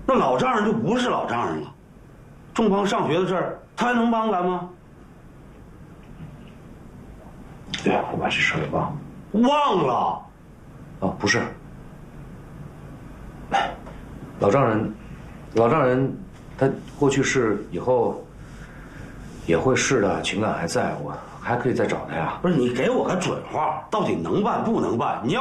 那老丈人就不是老丈人了。仲邦上学的事儿，他还能帮咱吗？ 对，我把这事儿给忘了。 忘了？ 哦，不是，老丈人，他过去世以后也会是的，情感还在，我还可以再找他呀。 不是，你给我个准话，到底能办不能办？你要